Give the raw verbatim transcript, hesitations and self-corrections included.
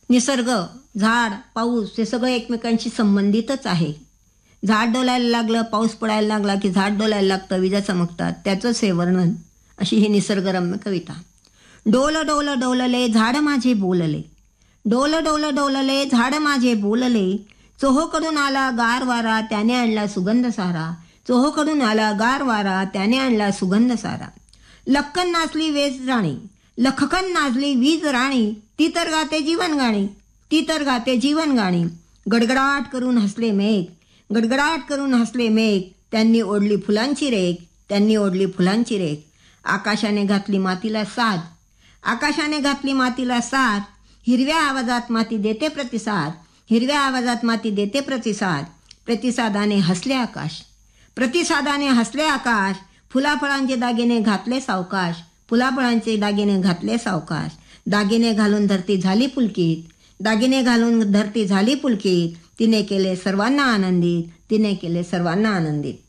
निसर्ग, झाड, पाऊस हे सगळं एकमेकांशी संबंधितच आहे. झाड डोलायला लागलं, पाऊस पडायला लागला की झाड डोलायला लागतं, विजा चमकतात, त्याचंच हे वर्णन. अशी ही निसर्गरम्य कविता. डोल डोल डोलले झाड माझे बोलले, डोल डोल डोलले झाड माझे बोलले, चोहोकडून आला गार वारा त्याने आणला सुगंध सारा, चोहोकडून आला गार वारा त्याने आणला सुगंध सारा. लक्कन नाचली वेज राणी, लखकन नाचली वीज राणी, ती तर गाते जीवन गाणी, ती तर गाते जीवन गाणी. गडगडाट करून हसले मेघ, गडगडाट करून हसले मेघ, त्यांनी ओढली फुलांची रेख, त्यांनी ओढली फुलांची रेख. आकाशाने घातली मातीला साद, आकाशाने घातली मातीला साद, हिरव्या आवाजात माती देते प्रतिसाद, हिरव्या आवाजात माती देते प्रतिसाद. प्रतिसादाने हसले आकाश, प्रतिसादाने हसले आकाश, फुलाफळांचे दागिने घातले सावकाश, फुलाफळांचे दागिने घातले सावकाश. दागिने घालून धरती झाली पुलकित, दागिने घालून धरती झाली पुलकित, तिने केले सर्वांना आनंदित, तिने केले सर्वांना आनंदित.